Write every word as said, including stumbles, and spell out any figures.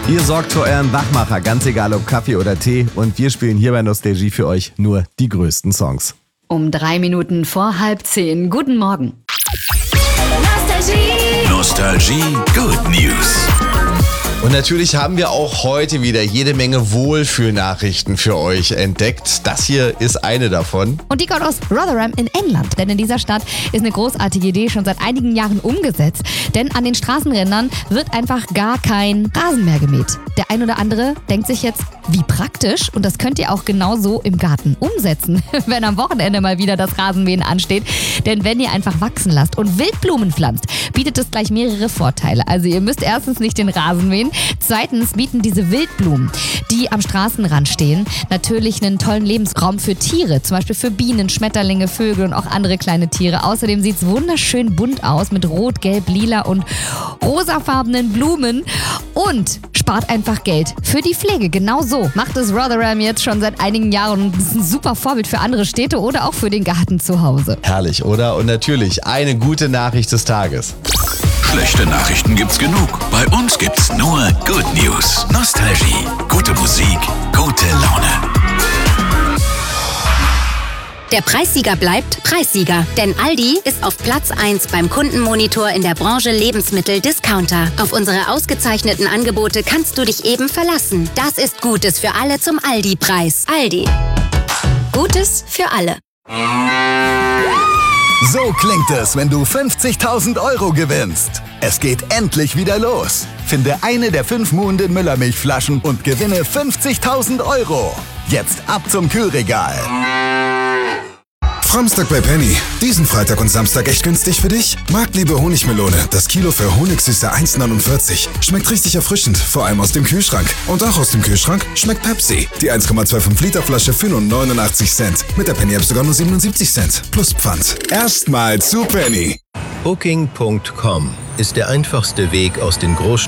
Ihr sorgt für euren Wachmacher, ganz egal ob Kaffee oder Tee. Und wir spielen hier bei Nostalgie für euch nur die größten Songs. Um drei Minuten vor halb zehn. Guten Morgen. Nostalgie. Nostalgie Good News. Und natürlich haben wir auch heute wieder jede Menge Wohlfühlnachrichten für euch entdeckt. Das hier ist eine davon. Und die kommt aus Rotherham in England. Denn in dieser Stadt ist eine großartige Idee schon seit einigen Jahren umgesetzt. Denn an den Straßenrändern wird einfach gar kein Rasen mehr gemäht. Der ein oder andere denkt sich jetzt, wie praktisch. Und das könnt ihr auch genauso im Garten umsetzen, wenn am Wochenende mal wieder das Rasenmähen ansteht. Denn wenn ihr einfach wachsen lasst und Wildblumen pflanzt, bietet es gleich mehrere Vorteile. Also ihr müsst erstens nicht den Rasen mähen. Zweitens bieten diese Wildblumen, die am Straßenrand stehen, natürlich einen tollen Lebensraum für Tiere. Zum Beispiel für Bienen, Schmetterlinge, Vögel und auch andere kleine Tiere. Außerdem sieht es wunderschön bunt aus mit rot, gelb, lila und rosafarbenen Blumen. Und spart einfach Geld für die Pflege. Genau so macht es Rotherham jetzt schon seit einigen Jahren und ist ein super Vorbild für andere Städte oder auch für den Garten zu Hause. Herrlich, oder? Und natürlich eine gute Nachricht des Tages. Schlechte Nachrichten gibt's genug. Bei uns gibt's nur Good News. Nostalgie. Gute Musik, gute Laune. Der Preissieger bleibt Preissieger, denn Aldi ist auf Platz eins beim Kundenmonitor in der Branche Lebensmittel-Discounter. Auf unsere ausgezeichneten Angebote kannst du dich eben verlassen. Das ist Gutes für alle zum Aldi-Preis. Aldi. Gutes für alle. So klingt es, wenn du fünfzigtausend Euro gewinnst. Es geht endlich wieder los. Finde eine der fünf Muhnden Müllermilchflaschen und gewinne fünfzigtausend Euro. Jetzt ab zum Kühlregal. Samstag bei Penny. Diesen Freitag und Samstag echt günstig für dich? Marktliebe Honigmelone. Das Kilo für Honigsüße eins neunundvierzig. Schmeckt richtig erfrischend, vor allem aus dem Kühlschrank. Und auch aus dem Kühlschrank schmeckt Pepsi. Die eins Komma fünfundzwanzig Liter Flasche für nur neunundachtzig Cent. Mit der Penny App sogar nur siebenundsiebzig Cent. Plus Pfand. Erstmal zu Penny. Booking Punkt com ist der einfachste Weg aus den Großstädten